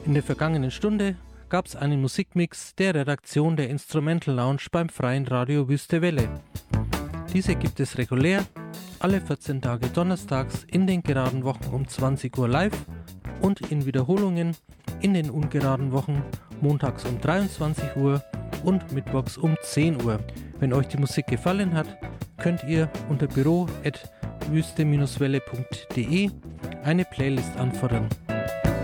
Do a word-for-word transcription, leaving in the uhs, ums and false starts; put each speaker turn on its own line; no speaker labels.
In der vergangenen Stunde gab es einen Musikmix der Redaktion der Instrumental Lounge beim Freien Radio Wüste Welle. Diese gibt es regulär alle vierzehn Tage donnerstags in den geraden Wochen um zwanzig Uhr live und in Wiederholungen in den ungeraden Wochen montags um dreiundzwanzig Uhr und mittwochs um zehn Uhr. Wenn euch die Musik gefallen hat, könnt ihr unter büro at wüste Bindestrich welle punkt de eine Playlist anfordern.